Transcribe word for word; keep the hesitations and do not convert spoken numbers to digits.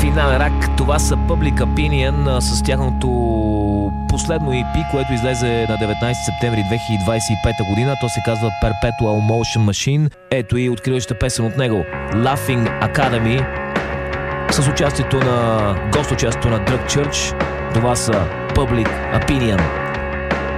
Финален рак, това са Public Opinion с тяхното последно и пи, което излезе на деветнайсети септември две хиляди двайсет и пета година. То се казва Perpetual Motion Machine. Ето и откриваща песен от него, Laughing Academy, с участието на гост участието на Drug Church. Това са Public Opinion.